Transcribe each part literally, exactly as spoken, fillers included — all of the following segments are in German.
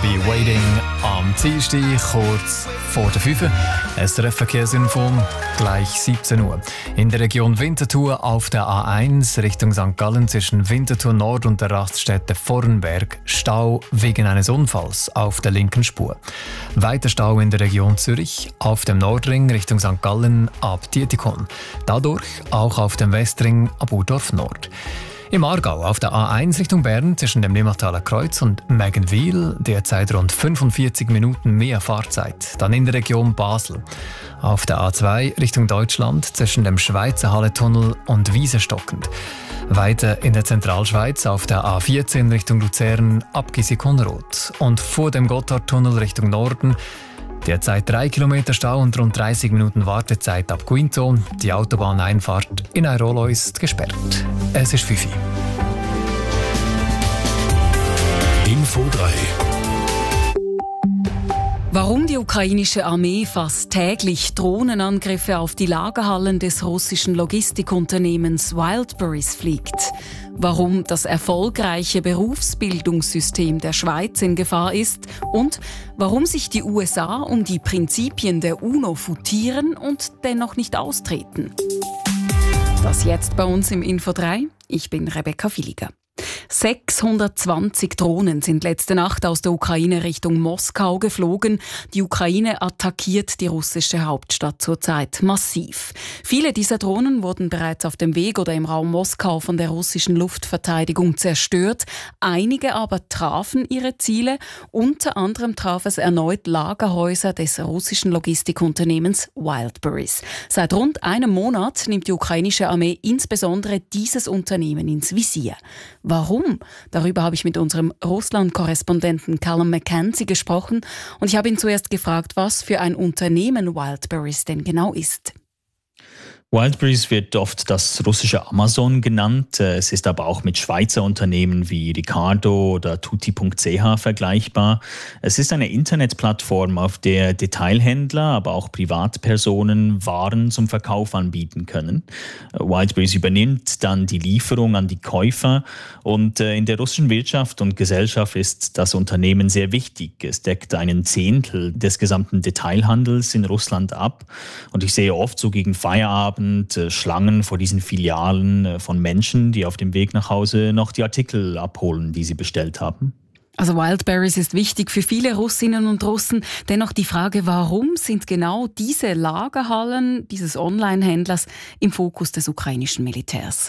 Be Waiting am Dienstag, kurz vor der fünf Uhr. S R F-Verkehrsinfo, gleich siebzehn Uhr. In der Region Winterthur auf der A eins Richtung Sankt Gallen zwischen Winterthur Nord und der Raststätte Vornberg Stau wegen eines Unfalls auf der linken Spur. Weiter Stau in der Region Zürich auf dem Nordring Richtung Sankt Gallen ab Dietikon. Dadurch auch auf dem Westring ab Urdorf Nord. Im Aargau auf der A eins Richtung Bern zwischen dem Limmataler Kreuz und Meggenwil derzeit rund fünfundvierzig Minuten mehr Fahrzeit. Dann in der Region Basel. Auf der A zwei Richtung Deutschland zwischen dem Schweizer Halletunnel und Wiese stockend. Weiter in der Zentralschweiz auf der A vierzehn Richtung Luzern ab Gisikonroth. Und vor dem Gotthardtunnel Richtung Norden derzeit drei Kilometer Stau und rund dreißig Minuten Wartezeit ab Quinto. Die Autobahneinfahrt in Airolo ist gesperrt. Es ist fünf Uhr. Info drei. Warum die ukrainische Armee fast täglich Drohnenangriffe auf die Lagerhallen des russischen Logistikunternehmens Wildberries fliegt. Warum das erfolgreiche Berufsbildungssystem der Schweiz in Gefahr ist und warum sich die U S A um die Prinzipien der UNO futieren und dennoch nicht austreten. Das jetzt bei uns im Info drei. Ich bin Rebecca Villiger. sechshundertzwanzig Drohnen sind letzte Nacht aus der Ukraine Richtung Moskau geflogen. Die Ukraine attackiert die russische Hauptstadt zurzeit massiv. Viele dieser Drohnen wurden bereits auf dem Weg oder im Raum Moskau von der russischen Luftverteidigung zerstört. Einige aber trafen ihre Ziele. Unter anderem traf es erneut Lagerhäuser des russischen Logistikunternehmens Wildberries. Seit rund einem Monat nimmt die ukrainische Armee insbesondere dieses Unternehmen ins Visier. Warum? Darüber habe ich mit unserem Russland-Korrespondenten Callum McKenzie gesprochen und ich habe ihn zuerst gefragt, was für ein Unternehmen Wildberries denn genau ist. Wildberries wird oft das russische Amazon genannt. Es ist aber auch mit Schweizer Unternehmen wie Ricardo oder Tutti Punkt C H vergleichbar. Es ist eine Internetplattform, auf der Detailhändler, aber auch Privatpersonen Waren zum Verkauf anbieten können. Wildberries übernimmt dann die Lieferung an die Käufer und in der russischen Wirtschaft und Gesellschaft ist das Unternehmen sehr wichtig. Es deckt einen Zehntel des gesamten Detailhandels in Russland ab und ich sehe oft so gegen Feierabend Schlangen vor diesen Filialen von Menschen, die auf dem Weg nach Hause noch die Artikel abholen, die sie bestellt haben. Also Wildberries ist wichtig für viele Russinnen und Russen. Dennoch die Frage, warum sind genau diese Lagerhallen dieses Online-Händlers im Fokus des ukrainischen Militärs?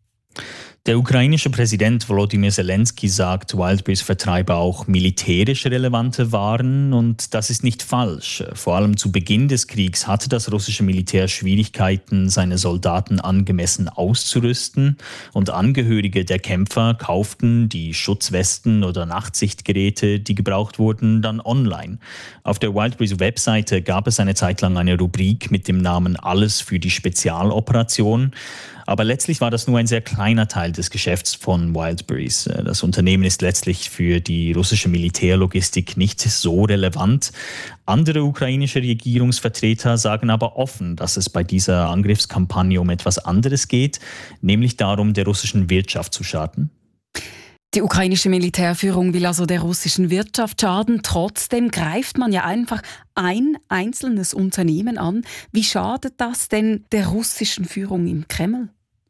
Der ukrainische Präsident Volodymyr Zelensky sagt, Wildberries vertreibe auch militärisch relevante Waren und das ist nicht falsch. Vor allem zu Beginn des Kriegs hatte das russische Militär Schwierigkeiten, seine Soldaten angemessen auszurüsten und Angehörige der Kämpfer kauften die Schutzwesten oder Nachtsichtgeräte, die gebraucht wurden, dann online. Auf der Wildberries-Webseite gab es eine Zeit lang eine Rubrik mit dem Namen Alles für die Spezialoperation. Aber letztlich war das nur ein sehr kleiner Teil des Geschäfts von Wildberries. Das Unternehmen ist letztlich für die russische Militärlogistik nicht so relevant. Andere ukrainische Regierungsvertreter sagen aber offen, dass es bei dieser Angriffskampagne um etwas anderes geht, nämlich darum, der russischen Wirtschaft zu schaden. Die ukrainische Militärführung will also der russischen Wirtschaft schaden. Trotzdem greift man ja einfach ein einzelnes Unternehmen an. Wie schadet das denn der russischen Führung im Kreml?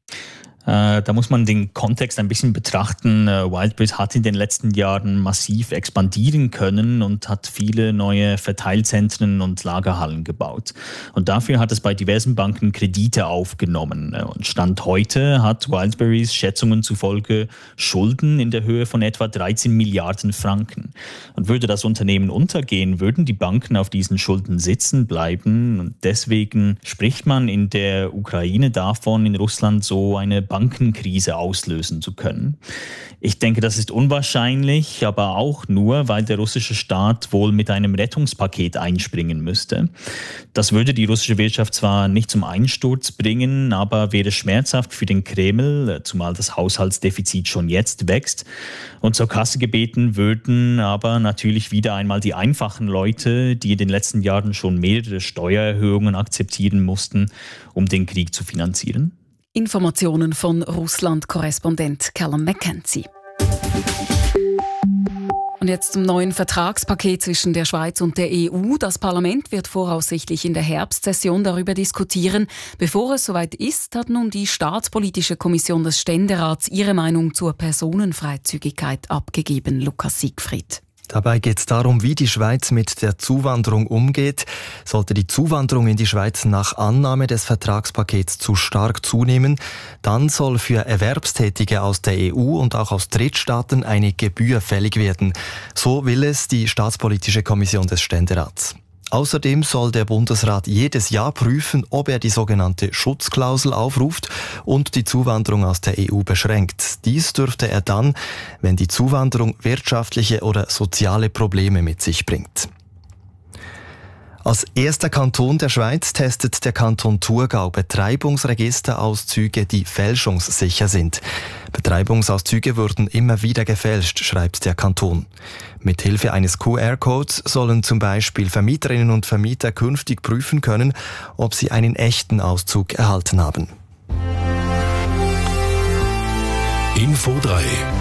Äh, da muss man den Kontext ein bisschen betrachten. Äh, Wildberries hat in den letzten Jahren massiv expandieren können und hat viele neue Verteilzentren und Lagerhallen gebaut. Und dafür hat es bei diversen Banken Kredite aufgenommen. Und Stand heute hat Wildberries Schätzungen zufolge Schulden in der Höhe von etwa dreizehn Milliarden Franken. Und würde das Unternehmen untergehen, würden die Banken auf diesen Schulden sitzen bleiben. Und deswegen spricht man in der Ukraine davon, in Russland so eine Bankenkrise auslösen zu können. Ich denke, das ist unwahrscheinlich, aber auch nur, weil der russische Staat wohl mit einem Rettungspaket einspringen müsste. Das würde die russische Wirtschaft zwar nicht zum Einsturz bringen, aber wäre schmerzhaft für den Kreml, zumal das Haushaltsdefizit schon jetzt wächst. Und zur Kasse gebeten würden aber natürlich wieder einmal die einfachen Leute, die in den letzten Jahren schon mehrere Steuererhöhungen akzeptieren mussten, um den Krieg zu finanzieren. Informationen von Russland-Korrespondent Callum McKenzie. Und jetzt zum neuen Vertragspaket zwischen der Schweiz und der E U. Das Parlament wird voraussichtlich in der Herbstsession darüber diskutieren. Bevor es soweit ist, hat nun die Staatspolitische Kommission des Ständerats ihre Meinung zur Personenfreizügigkeit abgegeben. Lukas Siegfried. Dabei geht es darum, wie die Schweiz mit der Zuwanderung umgeht. Sollte die Zuwanderung in die Schweiz nach Annahme des Vertragspakets zu stark zunehmen, dann soll für Erwerbstätige aus der E U und auch aus Drittstaaten eine Gebühr fällig werden. So will es die Staatspolitische Kommission des Ständerats. Außerdem soll der Bundesrat jedes Jahr prüfen, ob er die sogenannte Schutzklausel aufruft und die Zuwanderung aus der E U beschränkt. Dies dürfte er dann, wenn die Zuwanderung wirtschaftliche oder soziale Probleme mit sich bringt. Als erster Kanton der Schweiz testet der Kanton Thurgau Betreibungsregisterauszüge, die fälschungssicher sind. Betreibungsauszüge wurden immer wieder gefälscht, schreibt der Kanton. Mithilfe eines Q R-Codes sollen zum Beispiel Vermieterinnen und Vermieter künftig prüfen können, ob sie einen echten Auszug erhalten haben. Info drei.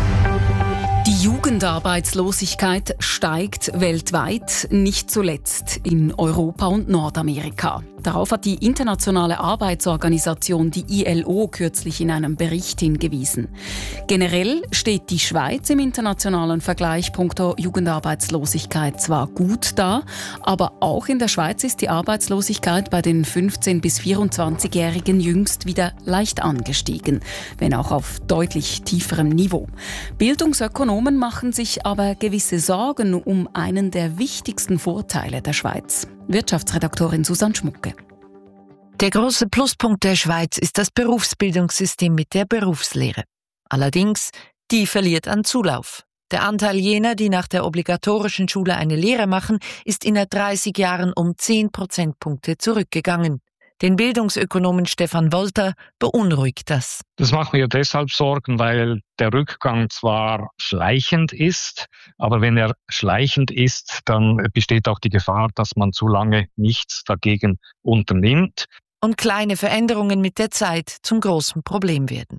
Die Jugendarbeitslosigkeit steigt weltweit, nicht zuletzt in Europa und Nordamerika. Darauf hat die Internationale Arbeitsorganisation, die I L O, kürzlich in einem Bericht hingewiesen. Generell steht die Schweiz im internationalen Vergleich punkto Jugendarbeitslosigkeit zwar gut da, aber auch in der Schweiz ist die Arbeitslosigkeit bei den fünfzehn- bis vierundzwanzigjährigen jüngst wieder leicht angestiegen, wenn auch auf deutlich tieferem Niveau. Bildungsökonomen machen sich aber gewisse Sorgen um einen der wichtigsten Vorteile der Schweiz. Wirtschaftsredaktorin Susanne Schmucke. Der große Pluspunkt der Schweiz ist das Berufsbildungssystem mit der Berufslehre. Allerdings, die verliert an Zulauf. Der Anteil jener, die nach der obligatorischen Schule eine Lehre machen, ist in dreißig Jahren um zehn Prozentpunkte zurückgegangen. Den Bildungsökonomen Stefan Wolter beunruhigt das. Das macht mir deshalb Sorgen, weil der Rückgang zwar schleichend ist, aber wenn er schleichend ist, dann besteht auch die Gefahr, dass man zu lange nichts dagegen unternimmt. Und kleine Veränderungen mit der Zeit zum großen Problem werden.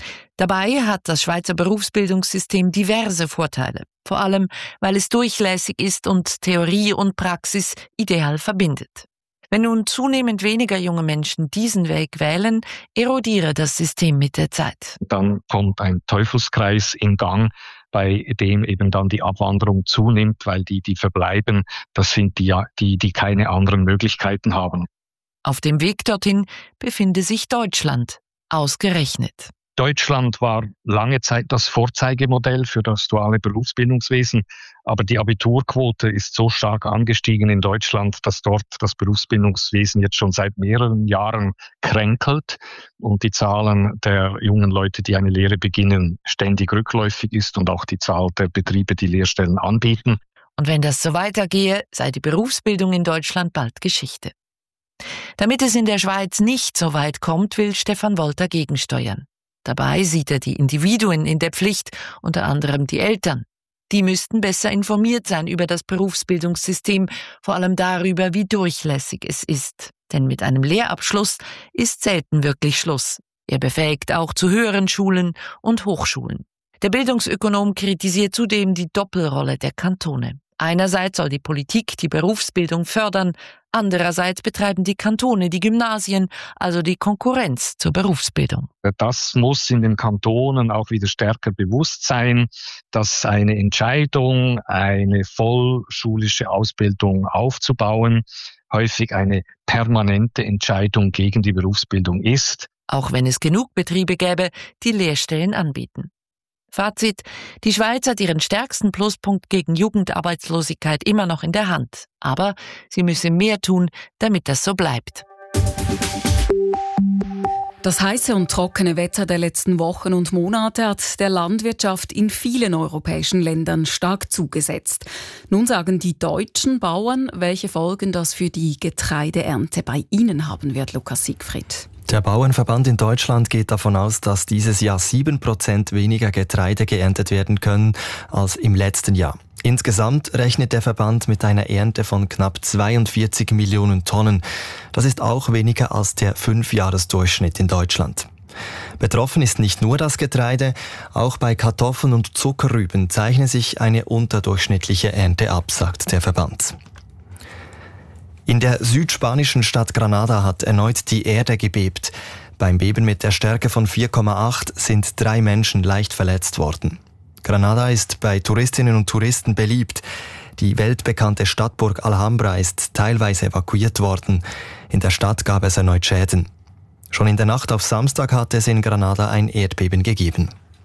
Dabei hat das Schweizer Berufsbildungssystem diverse Vorteile, vor allem weil es durchlässig ist und Theorie und Praxis ideal verbindet. Wenn nun zunehmend weniger junge Menschen diesen Weg wählen, erodiere das System mit der Zeit. Dann kommt ein Teufelskreis in Gang, bei dem eben dann die Abwanderung zunimmt, weil die, die verbleiben, das sind die, die, die keine anderen Möglichkeiten haben. Auf dem Weg dorthin befinde sich Deutschland, ausgerechnet. Deutschland war lange Zeit das Vorzeigemodell für das duale Berufsbildungswesen, aber die Abiturquote ist so stark angestiegen in Deutschland, dass dort das Berufsbildungswesen jetzt schon seit mehreren Jahren kränkelt und die Zahlen der jungen Leute, die eine Lehre beginnen, ständig rückläufig ist und auch die Zahl der Betriebe, die Lehrstellen anbieten. Und wenn das so weitergehe, sei die Berufsbildung in Deutschland bald Geschichte. Damit es in der Schweiz nicht so weit kommt, will Stefan Wolter gegensteuern. Dabei sieht er die Individuen in der Pflicht, unter anderem die Eltern. Die müssten besser informiert sein über das Berufsbildungssystem, vor allem darüber, wie durchlässig es ist. Denn mit einem Lehrabschluss ist selten wirklich Schluss. Er befähigt auch zu höheren Schulen und Hochschulen. Der Bildungsökonom kritisiert zudem die Doppelrolle der Kantone. Einerseits soll die Politik die Berufsbildung fördern, andererseits betreiben die Kantone die Gymnasien, also die Konkurrenz zur Berufsbildung. Das muss in den Kantonen auch wieder stärker bewusst sein, dass eine Entscheidung, eine vollschulische Ausbildung aufzubauen, häufig eine permanente Entscheidung gegen die Berufsbildung ist. Auch wenn es genug Betriebe gäbe, die Lehrstellen anbieten. Fazit: Die Schweiz hat ihren stärksten Pluspunkt gegen Jugendarbeitslosigkeit immer noch in der Hand. Aber sie müsse mehr tun, damit das so bleibt. Das heiße und trockene Wetter der letzten Wochen und Monate hat der Landwirtschaft in vielen europäischen Ländern stark zugesetzt. Nun sagen die deutschen Bauern, welche Folgen das für die Getreideernte bei ihnen haben wird, Lukas Siegfried. Der Bauernverband in Deutschland geht davon aus, dass dieses Jahr sieben Prozent weniger Getreide geerntet werden können als im letzten Jahr. Insgesamt rechnet der Verband mit einer Ernte von knapp zweiundvierzig Millionen Tonnen. Das ist auch weniger als der Fünfjahresdurchschnitt in Deutschland. Betroffen ist nicht nur das Getreide, auch bei Kartoffeln und Zuckerrüben zeichne sich eine unterdurchschnittliche Ernte ab, sagt der Verband. In der südspanischen Stadt Granada hat erneut die Erde gebebt. Beim Beben mit der Stärke von vier Komma acht sind drei Menschen leicht verletzt worden. Granada ist bei Touristinnen und Touristen beliebt. Die weltbekannte Stadtburg Alhambra ist teilweise evakuiert worden. In der Stadt gab es erneut Schäden. Schon in der Nacht auf Samstag hat es in Granada ein Erdbeben gegeben.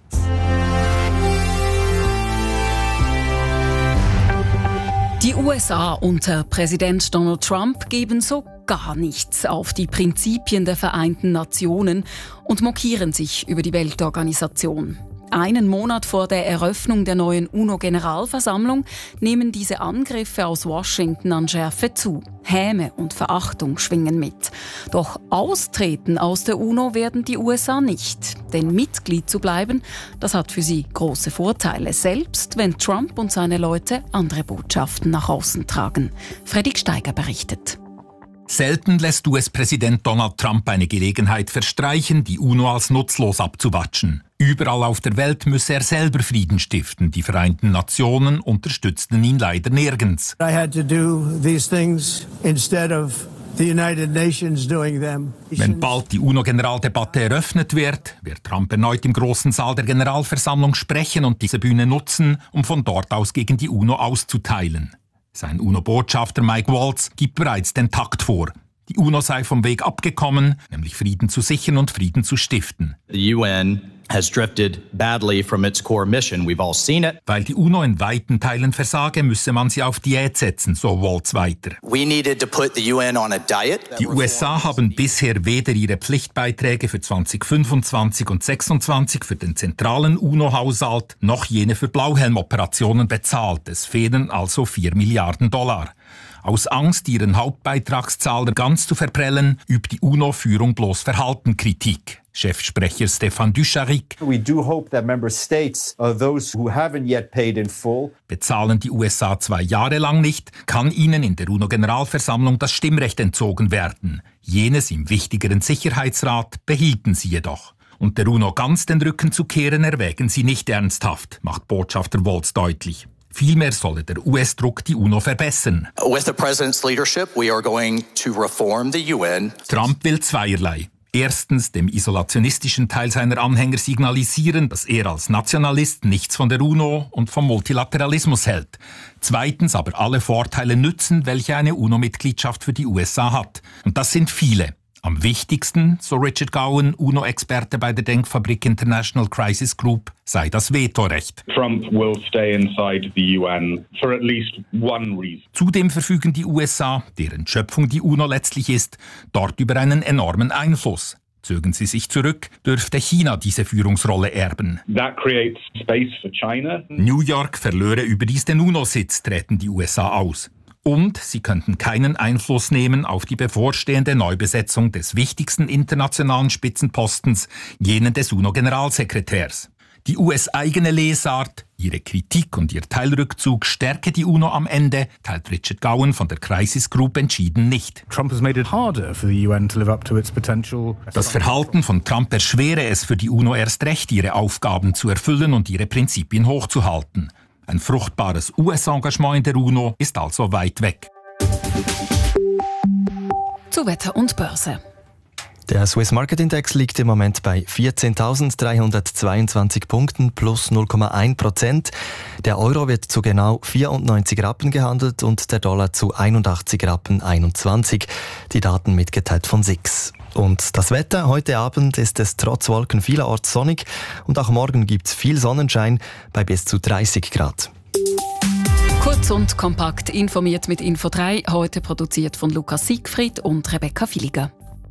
Die U S A unter Präsident Donald Trump geben so gar nichts auf die Prinzipien der Vereinten Nationen und mokieren sich über die Weltorganisation. Einen Monat vor der Eröffnung der neuen UNO-Generalversammlung nehmen diese Angriffe aus Washington an Schärfe zu. Häme und Verachtung schwingen mit. Doch austreten aus der UNO werden die U S A nicht. Denn Mitglied zu bleiben, das hat für sie große Vorteile, selbst wenn Trump und seine Leute andere Botschaften nach außen tragen. Fredrik Steiger berichtet. Selten lässt U S-Präsident Donald Trump eine Gelegenheit verstreichen, die UNO als nutzlos abzuwatschen. Überall auf der Welt müsse er selber Frieden stiften. Die Vereinten Nationen unterstützten ihn leider nirgends. I had to do these things instead of the United Nations doing them. Wenn bald die UNO-Generaldebatte eröffnet wird, wird Trump erneut im großen Saal der Generalversammlung sprechen und diese Bühne nutzen, um von dort aus gegen die UNO auszuteilen. Sein UNO-Botschafter Mike Waltz gibt bereits den Takt vor. Die UNO sei vom Weg abgekommen, nämlich Frieden zu sichern und Frieden zu stiften. The U N has drifted badly from its core mission. We've all seen it. Weil die UNO in weiten Teilen versage, müsse man sie auf Diät setzen, so Waltz weiter. We needed to put the U N on a diet. Die U S A haben bisher weder ihre Pflichtbeiträge für zweitausendfünfundzwanzig und zweitausendsechsundzwanzig für den zentralen UNO-Haushalt noch jene für Blauhelmoperationen bezahlt. Es fehlen also vier Milliarden Dollar. Aus Angst, ihren Hauptbeitragszahler ganz zu verprellen, übt die UNO-Führung bloß Verhaltenkritik. Chefsprecher Stéphane Dujarric. We do hope that member states, uh, those who haven't yet paid in full, bezahlen die U S A zwei Jahre lang nicht, kann ihnen in der UNO-Generalversammlung das Stimmrecht entzogen werden. Jenes im wichtigeren Sicherheitsrat behielten sie jedoch. Und der UNO ganz den Rücken zu kehren, erwägen sie nicht ernsthaft, macht Botschafter Waltz deutlich. Vielmehr solle der U S-Druck die UNO verbessern. With the president's leadership, we are going to reform the U N. Trump will zweierlei. Erstens dem isolationistischen Teil seiner Anhänger signalisieren, dass er als Nationalist nichts von der UNO und vom Multilateralismus hält. Zweitens aber alle Vorteile nützen, welche eine UNO-Mitgliedschaft für die U S A hat. Und das sind viele. Am wichtigsten, so Richard Gowan, UNO-Experte bei der Denkfabrik International Crisis Group, sei das Vetorecht. Trump will stay inside the U N for at least one reason. Zudem verfügen die U S A, deren Schöpfung die UNO letztlich ist, dort über einen enormen Einfluss. Zögen sie sich zurück, dürfte China diese Führungsrolle erben. That creates space for China. New York verlöre überdies den UNO-Sitz, treten die U S A aus. Und sie könnten keinen Einfluss nehmen auf die bevorstehende Neubesetzung des wichtigsten internationalen Spitzenpostens, jenen des UNO-Generalsekretärs. Die U S-eigene Lesart, ihre Kritik und ihr Teilrückzug stärke die UNO am Ende, teilt Richard Gowan von der Crisis Group entschieden nicht. Trump has made it harder for the U N to live up to its potential. Das Verhalten von Trump erschwere es für die UNO erst recht, ihre Aufgaben zu erfüllen und ihre Prinzipien hochzuhalten. Ein fruchtbares U S-Engagement in der UNO ist also weit weg. Zu Wetter und Börse. Der Swiss Market Index liegt im Moment bei vierzehntausenddreihundertzweiundzwanzig Punkten plus null Komma eins Prozent. Der Euro wird zu genau vierundneunzig Rappen gehandelt und der Dollar zu einundachtzig Rappen einundzwanzig. Die Daten mitgeteilt von S I X. Und das Wetter, heute Abend ist es trotz Wolken vielerorts sonnig und auch morgen gibt es viel Sonnenschein bei bis zu dreißig Grad. Kurz und kompakt informiert mit Info drei, heute produziert von Lukas Siegfried und Rebecca Villiger.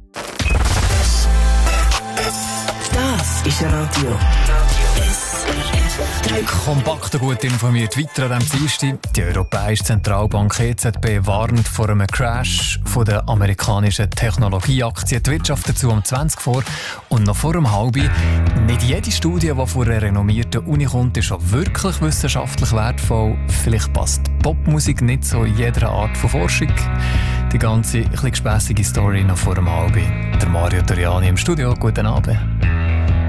Das ist Radio S R F drei. Kompakt und gut informiert weiter an diesem Dienstag. Die Europäische Zentralbank E Z B warnt vor einem Crash von der amerikanischen Technologieaktie. Die Wirtschaft dazu um zwanzig vor. Und noch vor dem halben. Nicht jede Studie, die von einer renommierten Uni kommt, ist auch wirklich wissenschaftlich wertvoll. Vielleicht passt Popmusik nicht so in jeder Art von Forschung. Die ganze ein bisschen gespässige Story noch vor dem halben. Der Mario Toriani im Studio. Guten Abend.